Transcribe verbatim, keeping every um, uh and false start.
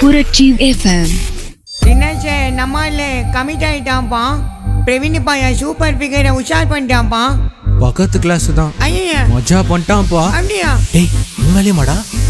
புரட்சி எஃப்எம். என்னாச்சு நம்மள கமிட் ஆயிட்டான்ப்பா. பிரவீன் பையன் சூப்பர் ஃபிகரை உஷார் பண்ணிட்டான்ப்பா. பக்கத்து கிளாஸ் தான் ஐயா மஜா பண்ணிட்டான்ப்பா. அப்படியா? டேய் உண்மையிலே மாடா